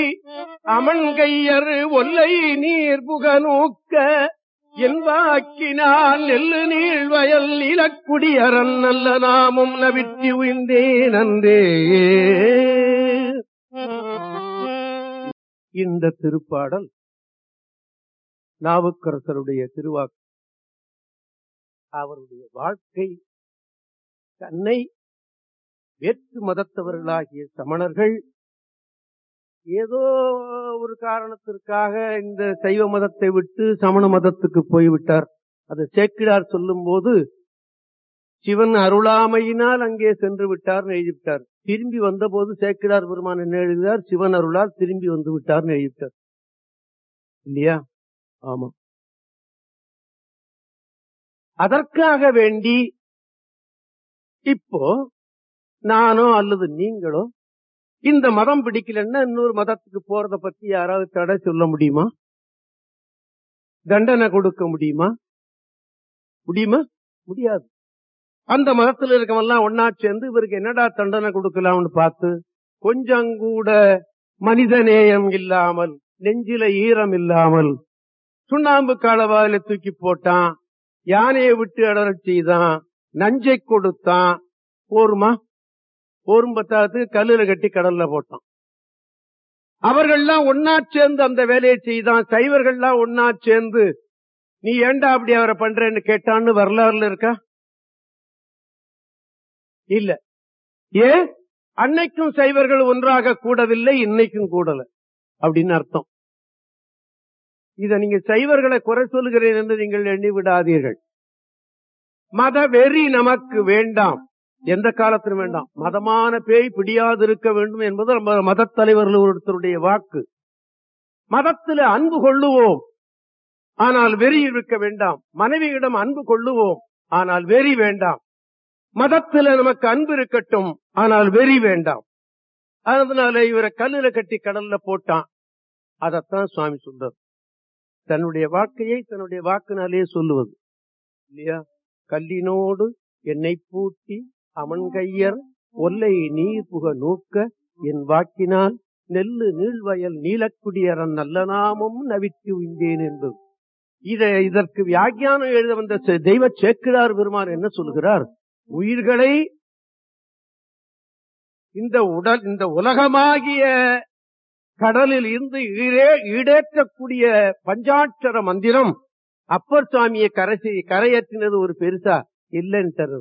அமன்கையர் ஒல்லை நீர் புகநூக்க என் வாக்கினால் நெல்லு நீழ்வயல் இலக்குடியரன் நல்ல நாமும் நவிற்றி உய்ந்தேன் அன்றே. இந்த திருப்பாடல் நாவுக்கரசருடைய திருவாக்கு. அவருடைய வாழ்க்கை தன்னை வேற்று மதத்தவர்களாகிய சமணர்கள் ஏதோ ஒரு காரணத்திற்காக இந்த சைவ மதத்தை விட்டு சமண மதத்துக்கு போய்விட்டார். அது சேக்கிழார் சொல்லும் போது சிவன் அருளாமையினால் அங்கே சென்று விட்டார் எழுதிவிட்டார். திரும்பி வந்த போது சேக்கிழார் பெருமான் என்ன எழுதினார்? சிவன் அருளால் திரும்பி வந்து விட்டார் எழுதிவிட்டார் இல்லையா? ஆமா. அதற்காக வேண்டி இப்போ நானோ அல்லது நீங்களோ இந்த மதம் பிடிக்கலன்னா இன்னொரு மதத்துக்கு போறத பத்தி யாராவது தடை சொல்ல முடியுமா? தண்டனை கொடுக்க முடியுமா? முடியாது. அந்த மதத்தில் இருக்கவெல்லாம் ஒன்னா சேர்ந்து இவருக்கு என்னடா தண்டனை கொடுக்கலாம்னு பார்த்து கொஞ்சம் கூட மனித நேயம் இல்லாமல், நெஞ்சில ஈரம் இல்லாமல் சுண்ணாம்பு காலவாயில தூக்கி போட்டான், யானையை விட்டு அடரச் செய்தான், நஞ்சை கொடுத்தான். போருமா? போரும் பத்தாது கல்லுல கட்டி கடல்ல போட்டான். அவர்கள்லாம் ஒன்னா சேர்ந்து அந்த வேலையை செய்தான். சைவர்கள்லாம் ஒன்னா சேர்ந்து நீ ஏண்டா அப்படி அவரை பண்றேன்னு கேட்டான்னு வரலாறுல இருக்கா? இல்ல. ஏன்? அன்னைக்கும் சைவர்கள் ஒன்றாக கூடவில்லை, இன்னைக்கும் கூடல அப்படின்னு அர்த்தம். இத நீங்க சைவர்களை குறை சொல்லுகிறேன் என்று நீங்கள் எண்ணி விடாதீர்கள். மத வெறி நமக்கு வேண்டாம், எந்த காலத்திலும் வேண்டாம். மதமான பேய் பிடியாது இருக்க வேண்டும் என்பது மத தலைவர்கள் ஒருத்தருடைய வாக்கு. மதத்தில் அன்பு கொள்ளுவோம், ஆனால் வெறி இருக்க வேண்டாம். மனைவியிடம் அன்பு கொள்ளுவோம், ஆனால் வெறி வேண்டாம். மதத்தில் நமக்கு அன்பு இருக்கட்டும், ஆனால் வெறி வேண்டாம். அதனால இவரை கல்லுல கட்டி கடல்ல போட்டான். அதத்தான் சுவாமி சொல்றார். தன்னுடைய வாழ்க்கையை தன்னுடைய வாக்குனாலே சொல்லுவது இல்லையா? கல்லினோடு என்னை பூட்டி அமன்கையர் ஒல்லை நீர் புக நூக்க என் வாக்கினால் நெல்லு நீழ்வயல் நீலக்குடியரன் நல்ல நாமும் நவித்து உய்ந்தேன் என்பது. இதற்கு வியாக்கியானம் எழுத வந்த தெய்வ சேக்கிழார் பெருமான் என்ன சொல்கிறார்? உயிர்களை இந்த உலகமாகிய கடலில் இருந்து ஈடேற்றக்கூடிய பஞ்சாட்சர மந்திரம் அப்பர் சுவாமியை கரையேற்றினது ஒரு பெருசா இல்லைன்னு.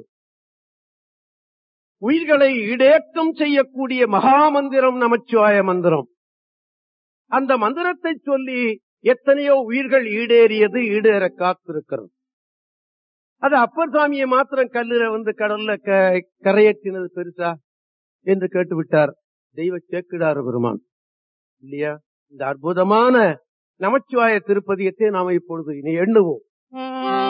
உயிர்களை ஈடேற்றம் செய்யக்கூடிய மகா மந்திரம் நமச்சிவாய மந்திரம். அந்த மந்திரத்தை சொல்லி எத்தனையோ உயிர்கள் ஈடேறியது, ஈடேற காத்திருக்கிறது. அது அப்பர் சுவாமியை மாத்திரம் கல்லுல கடல்ல கரையேற்றினது பெருசா என்று கேட்டுவிட்டார் தெய்வ சேக்கிழார் பெருமான் இல்லையா? இந்த அற்புதமான நமச்சிவாய திருப்பதியத்தை நாம இப்பொழுது இனி எண்ணுவோம்.